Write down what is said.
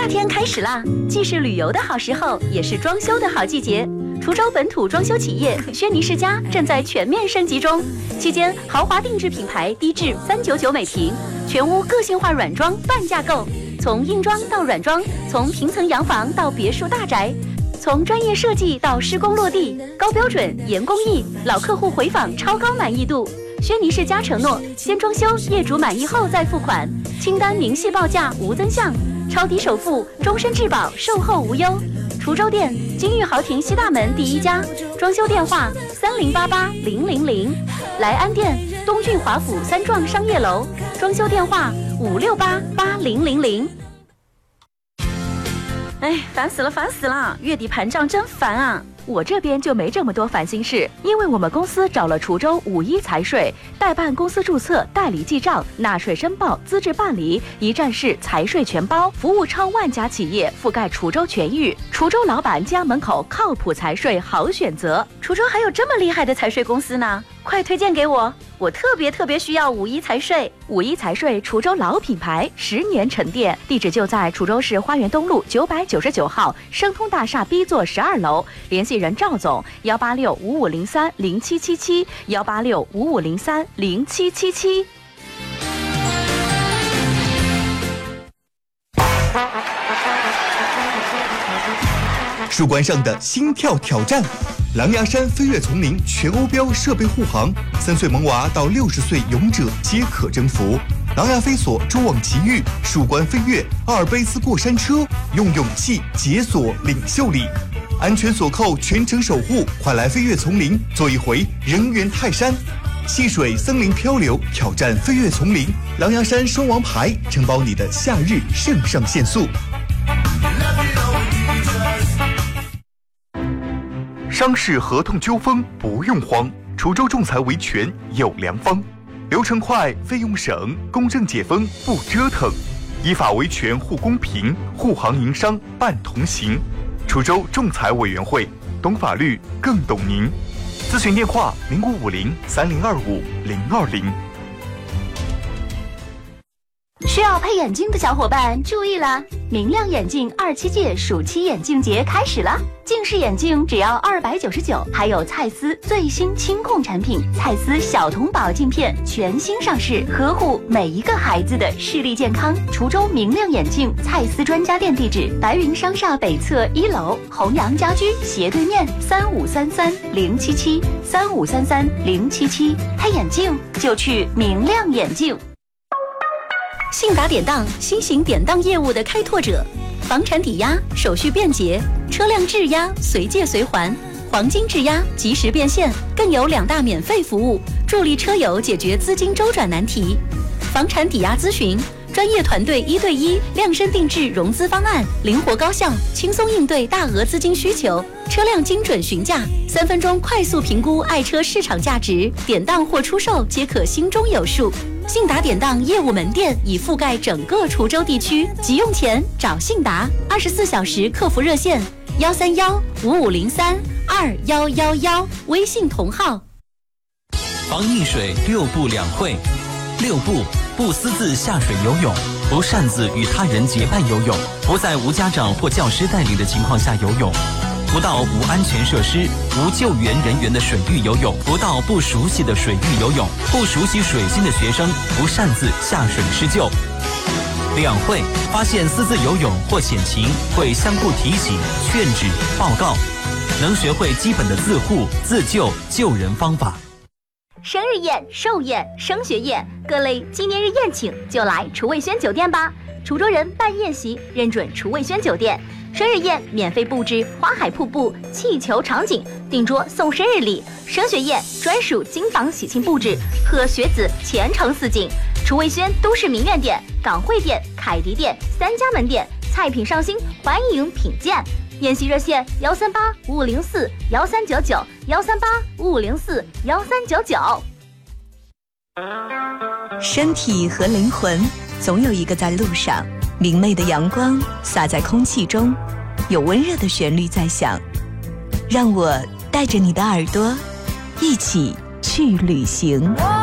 夏天开始啦，既是旅游的好时候，也是装修的好季节。滁州本土装修企业轩尼诗家正在全面升级中，期间豪华定制品牌低至399每平，全屋个性化软装半价购，从硬装到软装，从平层洋房到别墅大宅，从专业设计到施工落地，高标准严工艺，老客户回访超高满意度。轩尼诗家承诺，先装修，业主满意后再付款，清单明细报价无增项，超低首付，终身质保，售后无忧。滁州店金玉豪庭西大门第1家，装修电话30880000，莱安店东郡华府3幢商业楼，装修电话5688000。哎，烦死了！月底盘账真烦啊！ 我这边就没这么多烦心事，因为我们公司找了滁州51财税，代办公司注册、代理记账、纳税申报、资质办理，一站式财税全包，服务超万家企业，覆盖滁州全域。滁州老板家门口靠谱财税好选择。 滁州还有这么厉害的财税公司呢？快推荐给我！我特别需要51财税。 51财税滁州老品牌，10年沉淀，地址就在滁州市花园东路999号生通大厦 B 座12楼，联系人赵总18655030777，18655030777。 树冠上的心跳挑战，狼牙山飞跃丛林全欧标设备护航，3岁萌娃到60岁勇者皆可征服。狼牙飞索蛛网奇遇，树冠飞跃，阿尔卑斯过山车，用勇气解锁领袖力。安全锁扣全程守护，快来飞跃丛林做一回人猿泰山。戏水森林漂流，挑战飞跃丛林，狼牙山双王牌承包你的夏日肾上腺素。商事合同纠纷不用慌，滁州仲裁维权有良方，流程快，费用省，公正解纷不折腾，依法维权护公平，护航营商办同行。滁州仲裁委员会，懂法律更懂您。咨询电话05503025-020。 需要配眼镜的小伙伴注意啦！明亮眼镜27届暑期眼镜节开始了，近视眼镜只要299，还有蔡司最新清控产品蔡司小童宝镜片全新上市，呵护每一个孩子的视力健康。滁州明亮眼镜蔡司专家店地址：白云商厦北侧1楼，弘阳家居斜对面，3533-077，3533-077，配眼镜就去明亮眼镜。信达典当，新型典当业务的开拓者，房产抵押手续便捷，车辆质押随借随还，黄金质押及时变现，更有2大免费服务，助力车友解决资金周转难题。房产抵押咨询，专业团队1对1量身定制融资方案，灵活高效，轻松应对大额资金需求。车辆精准询价，3分钟快速评估爱车市场价值，典当或出售皆可心中有数。信达典当业务门店已覆盖整个滁州地区，急用钱找信达，24小时客服热线131-5503-2111，微信同号。 防溺水6步2会，6步：不私自下水游泳，不擅自与他人结伴游泳，不在无家长或教师带领的情况下游泳，不到无安全设施、无救援人员的水域游泳，不到不熟悉的水域游泳，不熟悉水性的学生不擅自下水施救。2会：发现私自游泳或险情，会相互提醒、劝止、报告，能学会基本的自护、自救、救人方法。 生日宴、寿宴、升学宴，各类纪念日宴请就来厨卫轩酒店吧。滁州人办宴席认准厨卫轩酒店，生日宴免费布置花海瀑布、气球场景，订桌送生日礼；升学宴专属金房喜庆布置，贺学子前程似锦。厨卫轩都市名苑店、港汇店、凯迪店3家门店，菜品上新，欢迎品鉴。宴席热线138-5504-1399，138-5504-1399。 身体和灵魂总有一个在路上，明媚的阳光洒在空气中，有温热的旋律在响，让我带着你的耳朵一起去旅行。